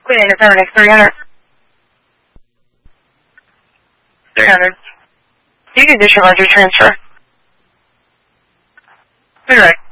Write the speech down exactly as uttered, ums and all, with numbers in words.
Queen Independent, three hundred. three hundred. You can discharge your transfer. Be right.